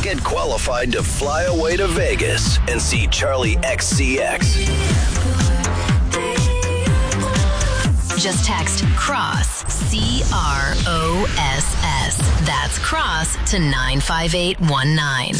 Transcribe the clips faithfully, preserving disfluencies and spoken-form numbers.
Get qualified to fly away to Vegas and see Charlie X C X. Just text CROSS, C R O S S. That's CROSS to nine five eight one nine.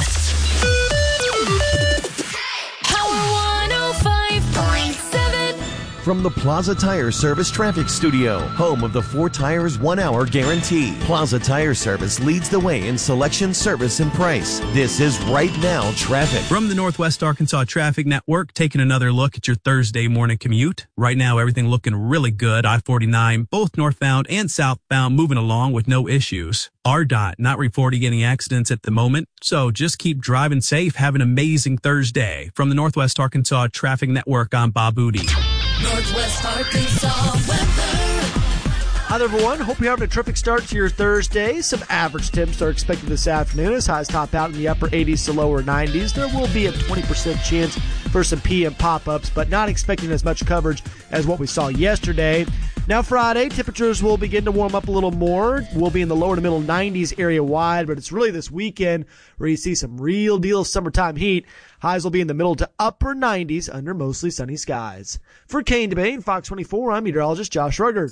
Power one oh five point seven. From the Plaza Tire Service Traffic Studio, home of the four tires, one hour guarantee. Plaza Tire Service leads the way in selection, service, and price. This is Right Now Traffic. From the Northwest Arkansas Traffic Network, taking another look at your Thursday morning commute. Right now, everything looking really good. I forty-nine, both northbound and southbound, moving along with no issues. R D O T not reporting any accidents at the moment, so just keep driving safe. Have an amazing Thursday. From the Northwest Arkansas Traffic Network, I'm Bob Booty. Northwest Arkansas weather. Hi there, everyone. Hope you're having a terrific start to your Thursday. Some average temps are expected this afternoon as highs top out in the upper eighties to lower nineties. There will be a twenty percent chance for some P M pop-ups, but not expecting as much coverage as what we saw yesterday. Now Friday, temperatures will begin to warm up a little more. We'll be in the lower to middle nineties area-wide, but it's really this weekend where you see some real deal summertime heat. Highs will be in the middle to upper nineties under mostly sunny skies. For Kane Debate and Fox twenty-four, I'm meteorologist Josh Ruger.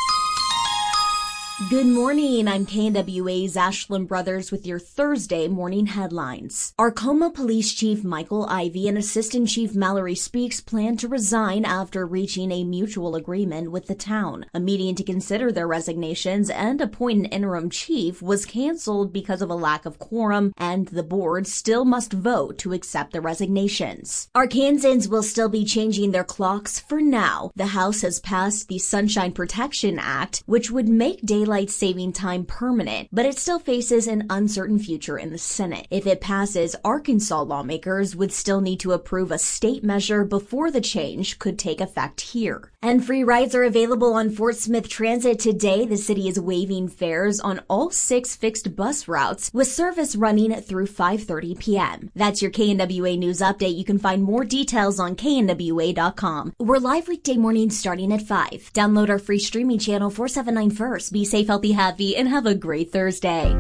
Good morning. I'm K N W A's Ashland Brothers with your Thursday morning headlines. Arcoma Police Chief Michael Ivey and Assistant Chief Mallory Speaks plan to resign after reaching a mutual agreement with the town. A meeting to consider their resignations and appoint an interim chief was canceled because of a lack of quorum, and the board still must vote to accept the resignations. Arkansans will still be changing their clocks for now. The House has passed the Sunshine Protection Act, which would make daylight Daylight saving time permanent, but it still faces an uncertain future in the Senate. If it passes, Arkansas lawmakers would still need to approve a state measure before the change could take effect here. And free rides are available on Fort Smith Transit today. The city is waiving fares on all six fixed bus routes, with service running through five thirty p.m. That's your K N W A News Update. You can find more details on K N W A dot com. We're live weekday mornings starting at five. Download our free streaming channel four seventy-nine First. Be safe, healthy, happy, and have a great Thursday.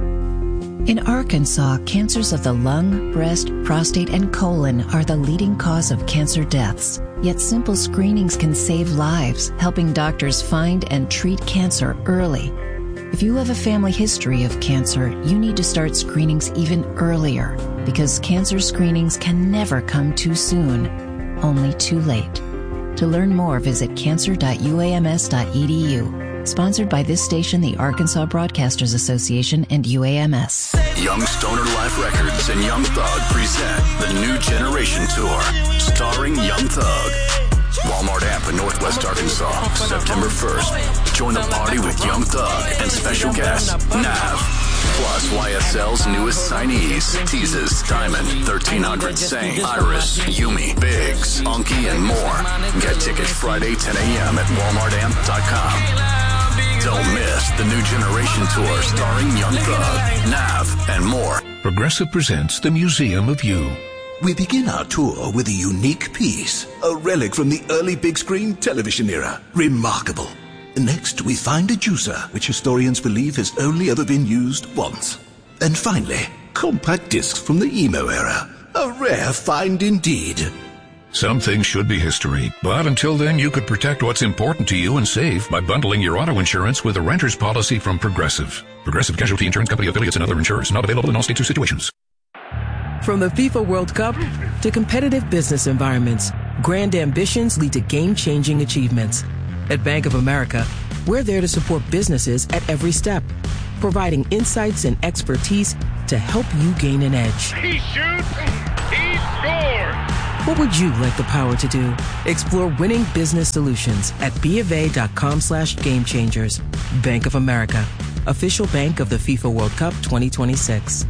In Arkansas, cancers of the lung, breast, prostate, and colon are the leading cause of cancer deaths. Yet simple screenings can save lives, helping doctors find and treat cancer early. If you have a family history of cancer, you need to start screenings even earlier, because cancer screenings can never come too soon, only too late. To learn more, visit cancer dot u a m s dot e d u. Sponsored by this station, the Arkansas Broadcasters Association, and U A M S. Young Stoner Life Records and Young Thug present the New Generation Tour, starring Young Thug. Walmart Amp in Northwest Arkansas, September first. Join the party with Young Thug and special guest, Nav. Plus Y S L's newest signees, Teases, Diamond, thirteen hundred Saint, Iris, Yumi, Biggs, Unky, and more. Get tickets Friday, ten a.m. at walmart amp dot com. Don't miss the New Generation Tour starring Young Thug, Nav, and more. Progressive presents the Museum of You. We begin our tour with a unique piece, a relic from the early big screen television era. Remarkable. Next, we find a juicer, which historians believe has only ever been used once. And finally, compact discs from the emo era. A rare find indeed. Some things should be history, but until then you could protect what's important to you and save by bundling your auto insurance with a renter's policy from Progressive. Progressive Casualty Insurance Company affiliates and other insurers. Not available in all states or situations. From the FIFA World Cup to competitive business environments, grand ambitions lead to game-changing achievements. At Bank of America, we're there to support businesses at every step, providing insights and expertise to help you gain an edge. He shoots, he scores! What would you like the power to do? Explore winning business solutions at BofA.com slash game changers. Bank of America, official bank of the FIFA World Cup twenty twenty-six.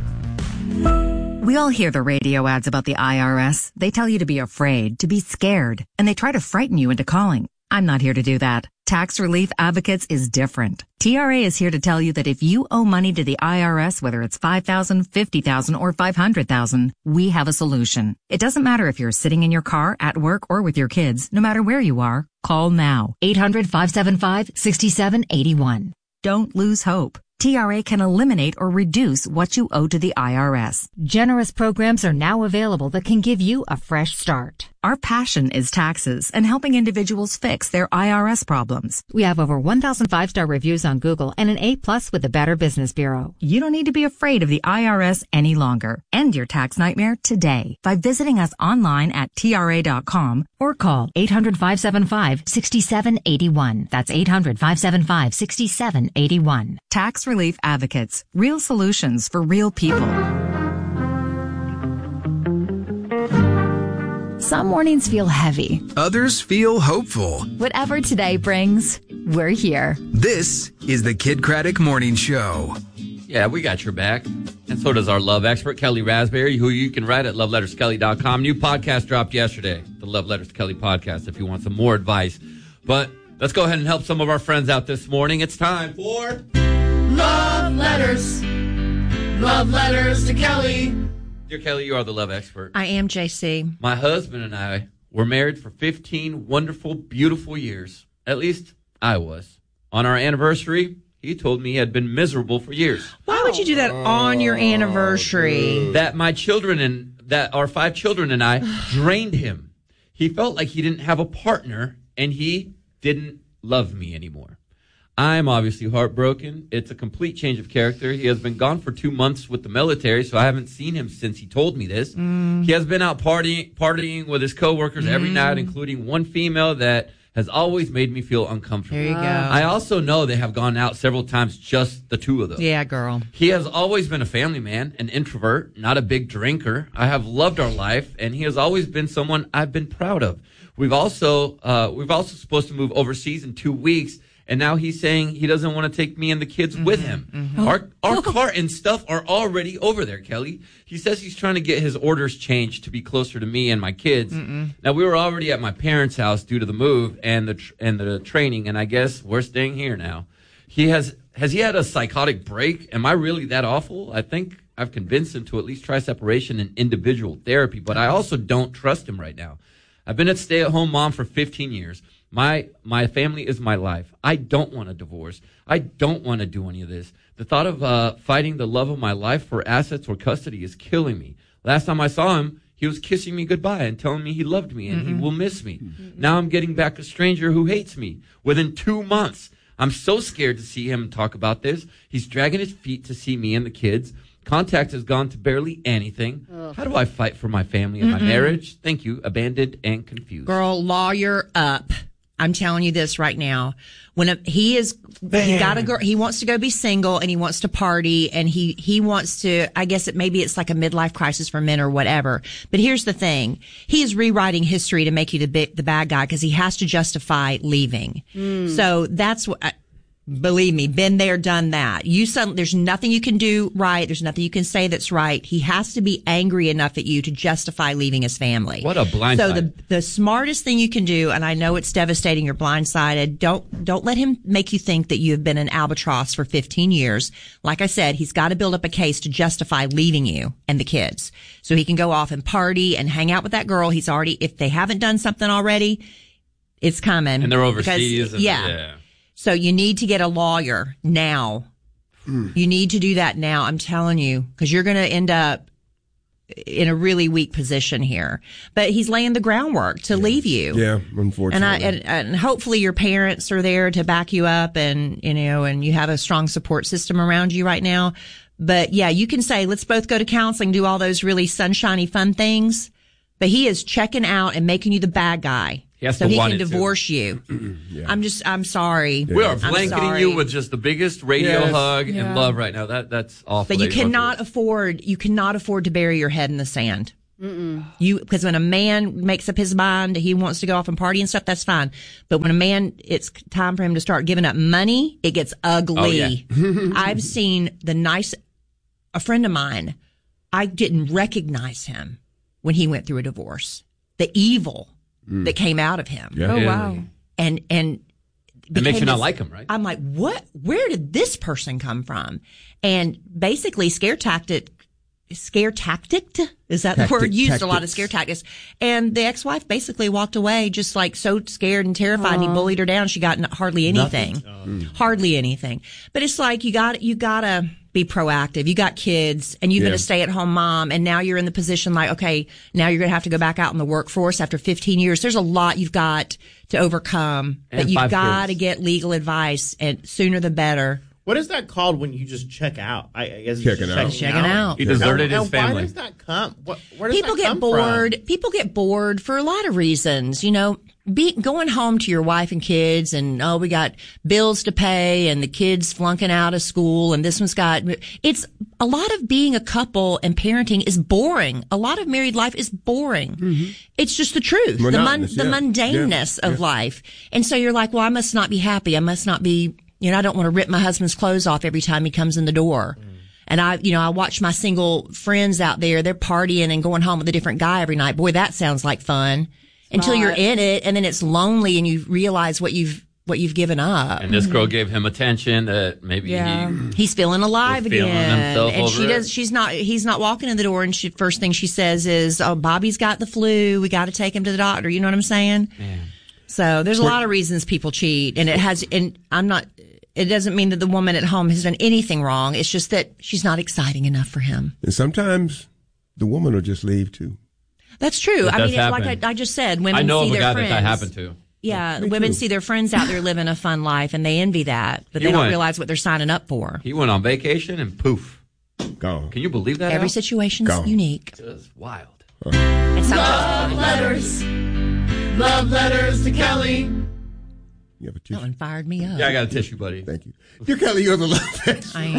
We all hear the radio ads about the I R S. They tell you to be afraid, to be scared, and they try to frighten you into calling. I'm not here to do that. Tax Relief Advocates is different. T R A is here to tell you that if you owe money to the I R S, whether it's five thousand dollars, fifty thousand dollars, or five hundred thousand dollars, we have a solution. It doesn't matter if you're sitting in your car, at work, or with your kids. No matter where you are, call now. eight hundred, five seven five, six seven eight one. Don't lose hope. T R A can eliminate or reduce what you owe to the I R S. Generous programs are now available that can give you a fresh start. Our passion is taxes and helping individuals fix their I R S problems. We have over one thousand five-star reviews on Google and an A plus with the Better Business Bureau. You don't need to be afraid of the I R S any longer. End your tax nightmare today by visiting us online at T R A dot com or call eight hundred, five seven five, six seven eight one. That's eight hundred, five seven five, six seven eight one. Tax Relief Advocates. Real solutions for real people. Some mornings feel heavy. Others feel hopeful. Whatever today brings, we're here. This is the Kid Craddock Morning Show. Yeah, we got your back. And so does our love expert, Kelly Raspberry, who you can write at love letters kelly dot com. New podcast dropped yesterday, the Love Letters to Kelly podcast, if you want some more advice. But let's go ahead and help some of our friends out this morning. It's time for Love Letters. Love Letters to Kelly. Dear Kelly, you are the love expert. I am, J C. My husband and I were married for fifteen wonderful, beautiful years. At least I was. On our anniversary, he told me he had been miserable for years. Why would you do that on your anniversary? That my children and that our five children and I drained him. He felt like he didn't have a partner and he didn't love me anymore. I'm obviously heartbroken. It's a complete change of character. He has been gone for two months with the military, so I haven't seen him since he told me this. Mm. He has been out partying, partying with his coworkers mm. every night, including one female that has always made me feel uncomfortable. There you go. I also know they have gone out several times, just the two of them. Yeah, girl. He has always been a family man, an introvert, not a big drinker. I have loved our life, and he has always been someone I've been proud of. We've also, uh, we've also supposed to move overseas in two weeks. And now he's saying he doesn't want to take me and the kids mm-hmm, with him. Mm-hmm. Our our car and stuff are already over there, Kelly. He says he's trying to get his orders changed to be closer to me and my kids. Mm-mm. Now, we were already at my parents' house due to the move and the tr- and the training, and I guess we're staying here now. He has has he had a psychotic break? Am I really that awful? I think I've convinced him to at least try separation and individual therapy, but I also don't trust him right now. I've been a stay-at-home mom for fifteen years. My my family is my life. I don't want a divorce. I don't want to do any of this. The thought of uh, fighting the love of my life for assets or custody is killing me. Last time I saw him, he was kissing me goodbye and telling me he loved me and Mm-mm. he will miss me. Mm-mm. Now I'm getting back a stranger who hates me within two months. I'm so scared to see him talk about this. He's dragging his feet to see me and the kids. Contact has gone to barely anything. Ugh. How do I fight for my family and Mm-mm. my marriage? Thank you. Abandoned and confused. Girl, lawyer up. I'm telling you this right now. When a, he is, Man. he got a girl, he wants to go be single and he wants to party and he, he wants to, I guess it maybe it's like a midlife crisis for men or whatever. But here's the thing. He is rewriting history to make you the the bad guy because he has to justify leaving. Mm. So that's what, believe me, been there, done that. You some, there's nothing you can do right. There's nothing you can say that's right. He has to be angry enough at you to justify leaving his family. What a blindside. So the the smartest thing you can do, and I know it's devastating, you're blindsided, don't don't let him make you think that you have been an albatross for fifteen years. Like I said, he's got to build up a case to justify leaving you and the kids. So he can go off and party and hang out with that girl. He's already, if they haven't done something already, it's coming. And they're overseas. Because, and, yeah. yeah. So you need to get a lawyer now. Mm. You need to do that now. I'm telling you, because you're going to end up in a really weak position here. But he's laying the groundwork to yeah. leave you. Yeah, unfortunately. And, I, and, and hopefully your parents are there to back you up and, you know, and you have a strong support system around you right now. But yeah, you can say, let's both go to counseling, do all those really sunshiny, fun things. But he is checking out and making you the bad guy. He so he can divorce to. you. yeah. I'm just, I'm sorry. We are blanketing you with just the biggest radio yes. hug yeah. and love right now. That That's awful. But you cannot afford, you cannot afford to bury your head in the sand. Mm-mm. You, because when a man makes up his mind, he wants to go off and party and stuff, that's fine. But when a man, it's time for him to start giving up money, it gets ugly. Oh, yeah. I've seen the nice, a friend of mine, I didn't recognize him when he went through a divorce. The evil Mm. that came out of him. Yeah. Oh, wow. And, and it makes you not like him, right? I'm like, what? Where did this person come from? And basically, scare tactic scare tactic. Is that Tactic, the word used? tactics. A lot of scare tactics. And the ex-wife basically walked away just like so scared and terrified. And he bullied her down. She got n- hardly anything. Mm. Hardly anything. But it's like you got you gotta be proactive. You got kids and you've Yeah. been a stay-at-home mom, and now you're in the position like, okay, now you're gonna have to go back out in the workforce after fifteen years. There's a lot you've got to overcome, And but you've five got to kids. get legal advice, and sooner the better. What is that called when you just check out? I, I guess it's Checking just out. Checking out. He deserted Now- his now, family. Why does that come? What, where does People that get come bored. From? People get bored for a lot of reasons. You know, be, going home to your wife and kids, and oh, we got bills to pay, and the kids flunking out of school, and this one's got. It's a lot of being a couple and parenting is boring. A lot of married life is boring. Mm-hmm. It's just the truth, the mon- Monotonous, the yeah. mundaneness Yeah, of yeah. life, and so you're like, well, I must not be happy. I must not be. You know, I don't want to rip my husband's clothes off every time he comes in the door. Mm. And I, you know, I watch my single friends out there, they're partying and going home with a different guy every night. Boy, that sounds like fun. Until you're Smart. in it, and then it's lonely and you realize what you've, what you've given up. And this girl gave him attention that maybe Yeah. he He's feeling alive was feeling again. himself And over she it. does, she's not, he's not walking in the door, and she, first thing she says is, oh, Bobby's got the flu. We got to take him to the doctor. You know what I'm saying? So there's a lot of reasons people cheat, and it has, and I'm not, it doesn't mean that the woman at home has done anything wrong. It's just that she's not exciting enough for him. And sometimes the woman will just leave too. That's true. That I does mean, it's like happen. I, I just said, women I know see of a their guy friends. that that happened to. Yeah, Me women too. see their friends out there living a fun life, and they envy that, but He they don't went- realize what they're signing up for. He went on vacation and poof, gone. Can you believe that? Every Al? situation's Gone. unique. Just wild. And sometimes Love letters. Love letters to Kelly. You have a that one fired me up. Yeah, I got a tissue, buddy. Thank you. Dear Kelly, you're the love expert. I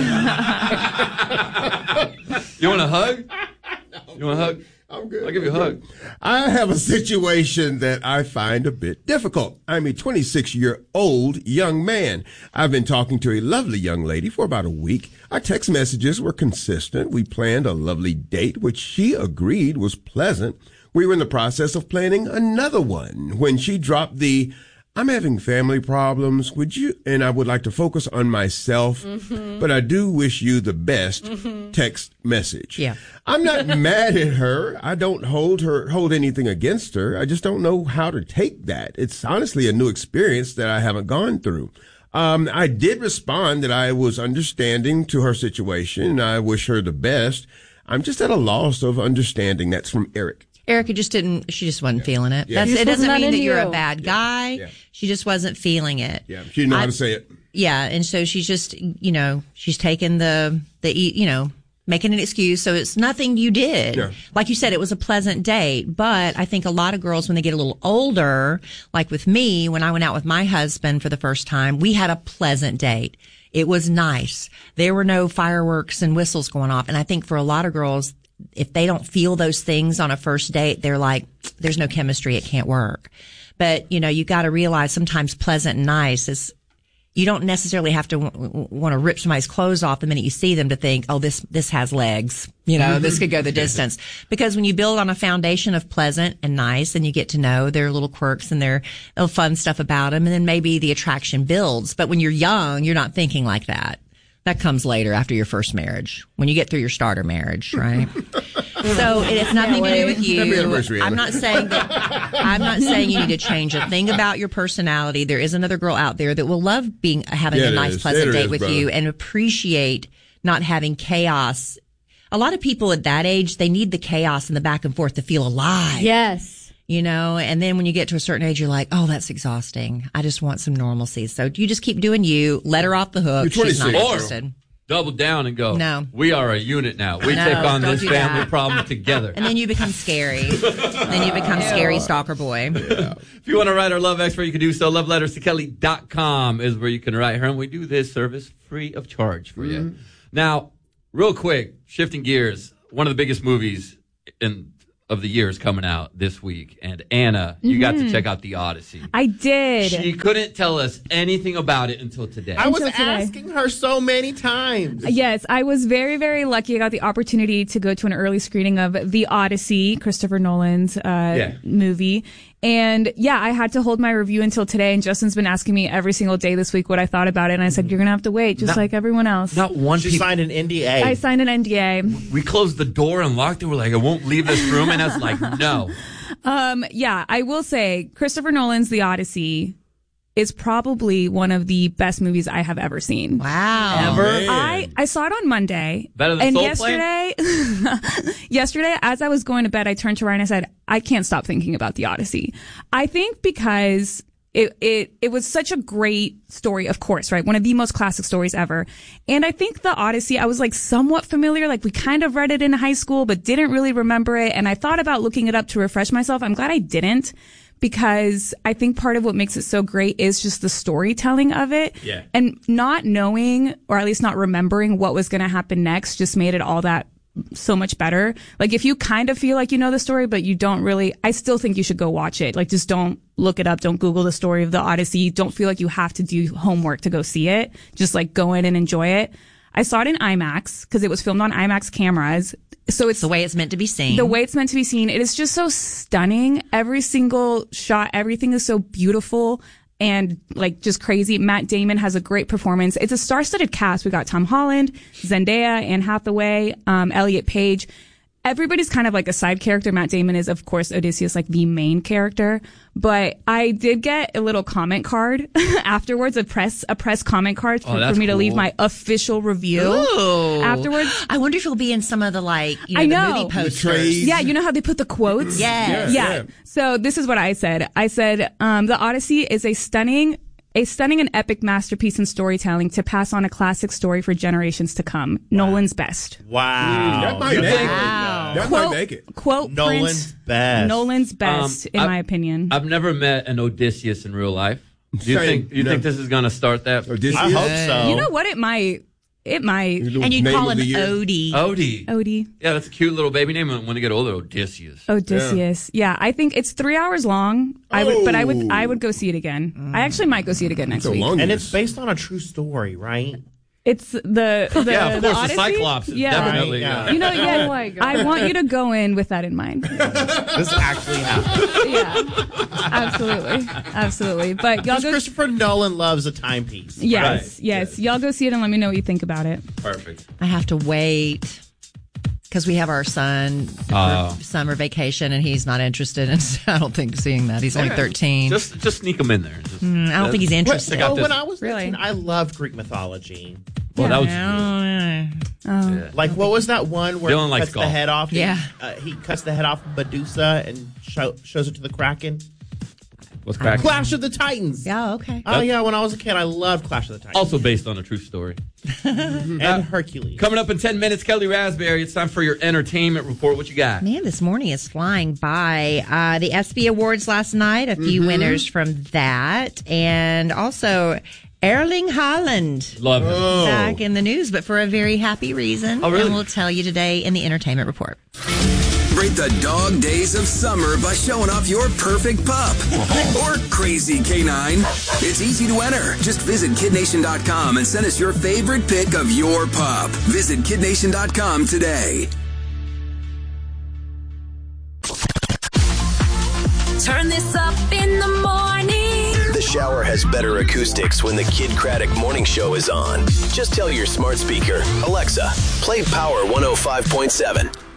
You want a hug? You want a hug? I'm good. I'll give you a hug. I have a situation that I find a bit difficult. I'm a twenty-six-year-old young man. I've been talking to a lovely young lady for about a week. Our text messages were consistent. We planned a lovely date, which she agreed was pleasant. We were in the process of planning another one when she dropped the, I'm having family problems. Would you, and I would like to focus on myself, Mhm. but I do wish you the best Mhm. text message. Yeah. I'm not mad at her. I don't hold her, hold anything against her. I just don't know how to take that. It's honestly a new experience that I haven't gone through. Um, I did respond that I was understanding to her situation and I wish her the best. I'm just at a loss of understanding. That's from Eric. Erica just didn't, she just wasn't feeling it. Yeah. That's, She just it doesn't wasn't mean that into you're a you. bad guy. Yeah. She just wasn't feeling it. Yeah. She didn't know I- how to say it. Yeah, and so she's just, you know, she's taken the, the, you know, making an excuse. So it's nothing you did. Yeah. Like you said, it was a pleasant date. But I think a lot of girls, when they get a little older, like with me, when I went out with my husband for the first time, we had a pleasant date. It was nice. There were no fireworks and whistles going off. And I think for a lot of girls, if they don't feel those things on a first date, they're like, there's no chemistry. It can't work. But, you know, you got to realize sometimes pleasant and nice is, you don't necessarily have to w- w- want to rip somebody's clothes off the minute you see them to think, oh, this, this has legs. You know, this could go the distance. Because when you build on a foundation of pleasant and nice and you get to know their little quirks and their little fun stuff about them, and then maybe the attraction builds. But when you're young, you're not thinking like that. That comes later after your first marriage, when you get through your starter marriage, right? So it has nothing to do with you. Happy anniversary, I'm Anna. not saying that. I'm not saying you need to change a thing about your personality. There is another girl out there that will love being having Yeah, a it nice, is. pleasant There date is, with brother. you and appreciate not having chaos. A lot of people at that age, they need the chaos and the back and forth to feel alive. Yes. You know, and then when you get to a certain age, you're like, oh, that's exhausting. I just want some normalcy. So you just keep doing you. Let her off the hook. You're She's not twenty-six. interested. Double down and go. No. We are a unit now. We No, take on don't this do family that. problem together. And then you become scary. Then you become scary stalker boy. If you want to write our love expert, you can do so. love letters to kelly dot com is where you can write her. And we do this service free of charge for you. Now, real quick, shifting gears, one of the biggest movies in of the year is coming out this week. And Anna, you got to Mhm. check out The Odyssey. I did. She couldn't tell us anything about it until today. I was Until today. asking her so many times. Yes, I was very, very lucky. I got the opportunity to go to an early screening of The Odyssey, Christopher Nolan's uh, Yeah. movie. And yeah, I had to hold my review until today, and Justin's been asking me every single day this week what I thought about it, and I said, you're going to have to wait, just Not- like everyone else. Not one She peop- signed an N D A. I signed an N D A. We closed the door and locked it. We're like, I won't leave this room. And I was like, no. Um, yeah, I will say Christopher Nolan's The Odyssey is probably one of the best movies I have ever seen. Wow. Ever? I, I saw it on Monday. Better than and Soul yesterday, yesterday, as I was going to bed, I turned to Ryan and I said, I can't stop thinking about The Odyssey. I think because it, it, it was such a great story, of course, right? One of the most classic stories ever. And I think The Odyssey, I was like somewhat familiar. Like we kind of read it in high school, but didn't really remember it. And I thought about looking it up to refresh myself. I'm glad I didn't, because I think part of what makes it so great is just the storytelling of it. Yeah. And not knowing, or at least not remembering what was going to happen next, just made it all that so much better. Like if you kind of feel like you know the story, but you don't really, I still think you should go watch it. Like just don't look it up. Don't Google the story of the Odyssey. Don't feel like you have to do homework to go see it. Just like go in and enjoy it. I saw it in IMAX because it was filmed on IMAX cameras. So it's the way it's meant to be seen. The way it's meant to be seen. It is just so stunning. Every single shot, everything is so beautiful and like just crazy. Matt Damon has a great performance. It's a star-studded cast. We got Tom Holland, Zendaya, Anne Hathaway, um, Elliot Page. Everybody's kind of like a side character. Matt Damon is, of course, Odysseus, like the main character. But I did get a little comment card afterwards, a press a press comment card for, Oh, for me to that's leave cool. my official review Ooh. afterwards. I wonder if it'll be in some of the like, you know, I the know. movie posters. Yeah, you know how they put the quotes? Yes. Yeah. Yeah. So this is what I said. I said, um, The Odyssey is a stunning, a stunning and epic masterpiece in storytelling to pass on a classic story for generations to come. Nolan's best. Wow. That might You make think- it. That Quote- might make it. Quote Nolan's Prince, best. Nolan's best, Um, in I've- my opinion. I've never met an Odysseus in real life. Do you Same. think you No. think this is going to start that? Odysseus? I hope so. You know what? It might. It might. And you call him Odie. Odie. Odie. Yeah, that's a cute little baby name. And when they get older, Odysseus. Odysseus. Yeah. I think it's three hours long. I would, but I would, I would go see it again. Mm. I actually might go see it again next week. And it's based on a true story, right? It's the, the Yeah, of the course, the Odyssey? Cyclops is Yeah. definitely, yeah. You know, yeah. Oh my God. I want you to go in with that in mind. This actually happened. Yeah. Absolutely. Absolutely. But y'all Because go. Christopher Nolan loves a timepiece. Yes. Yes. Y'all go see it and let me know what you think about it. Perfect. I have to wait because we have our son for Oh. summer vacation and he's not interested. And I don't think seeing that. He's only Yeah. thirteen. Just just sneak them in there. Just, Mm, I don't think he's interested. Check out Well, this- when I was really, I loved Greek mythology. Well, that was Oh. Like, what was that one where Dylan he likes cuts the golf. head off? Yeah. Uh, he cuts the head off of Medusa and show, shows it to the Kraken. What's cracking? Clash of the Titans. Yeah, okay. Oh, yeah. When I was a kid, I loved Clash of the Titans. Also based on a true story. and Hercules. Coming up in ten minutes, Kelly Raspberry. It's time for your entertainment report. What you got? Man, this morning is flying by. Uh, the ESPY Awards last night, a few Mhm. winners from that. And also Erling Haaland. Love him. Oh. Back in the news, but for a very happy reason. Oh, really? And we'll tell you today in the entertainment report. Break the dog days of summer by showing off your perfect pup or crazy canine. It's easy to enter. Just visit kid nation dot com and send us your favorite pic of your pup. Visit kid nation dot com today. Turn this up in the morning. The shower has better acoustics when the Kid Craddock Morning Show is on. Just tell your smart speaker, Alexa, play Power one oh five point seven.